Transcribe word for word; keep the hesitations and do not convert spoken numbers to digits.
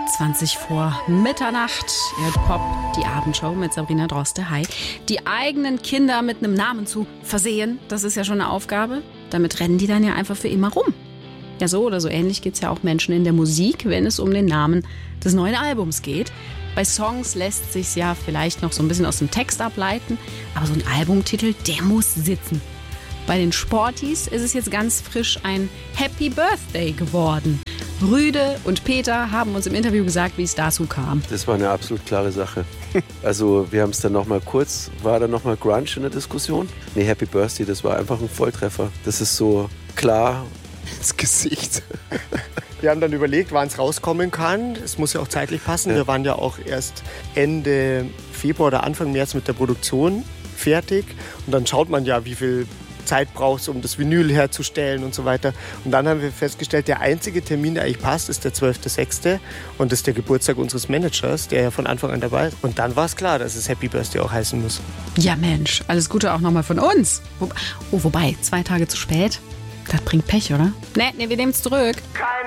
zwanzig vor Mitternacht. Ihr hört Pop, die Abendshow mit Sabrina Droste. Hi. Die eigenen Kinder mit einem Namen zu versehen, das ist ja schon eine Aufgabe. Damit rennen die dann ja einfach für immer rum. Ja, so oder so ähnlich geht es ja auch Menschen in der Musik, wenn es um den Namen des neuen Albums geht. Bei Songs lässt sich's ja vielleicht noch so ein bisschen aus dem Text ableiten, aber so ein Albumtitel, der muss sitzen. Bei den Sporties ist es jetzt ganz frisch ein Happy Birthday geworden. Rüde und Peter haben uns im Interview gesagt, wie es dazu kam. Das war eine absolut klare Sache. Also wir haben es dann nochmal kurz, war dann nochmal Grunge in der Diskussion? Nee, Happy Birthday, das war einfach ein Volltreffer. Das ist so klar ins Gesicht. Wir haben dann überlegt, wann es rauskommen kann. Es muss ja auch zeitlich passen. Ja. Wir waren ja auch erst Ende Februar oder Anfang März mit der Produktion fertig. Und dann schaut man ja, wie viel Zeit braucht es, um das Vinyl herzustellen und so weiter. Und dann haben wir festgestellt, der einzige Termin, der eigentlich passt, ist der zwölfter sechster Und das ist der Geburtstag unseres Managers, der ja von Anfang an dabei ist. Und dann war es klar, dass es Happy Birthday auch heißen muss. Ja Mensch, alles Gute auch nochmal von uns. Wo, oh, wobei, zwei Tage zu spät, das bringt Pech, oder? Nee, nee, wir nehmen es zurück. Keine